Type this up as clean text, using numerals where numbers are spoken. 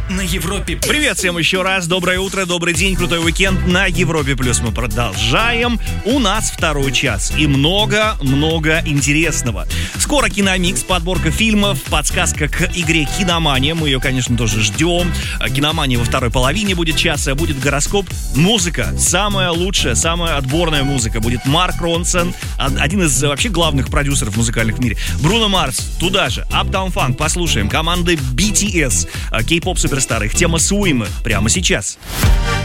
на Европе. Привет всем еще раз, доброе утро, добрый день, крутой уикенд на Европе Плюс. Мы продолжаем, у нас второй час и много-много интересного. Скоро Киномикс, подборка фильмов, подсказка к игре Киномания, мы ее, конечно, тоже ждем. Киномания во второй половине будет часа, будет гороскоп, музыка, самая лучшая, самая отборная музыка. Будет Марк Ронсон, один из вообще главных продюсеров музыкальных в мире. Бруно Марс, туда же, Uptown Funk, послушаем, команды BTS, K-pop суперстары, их тема Swim прямо сейчас.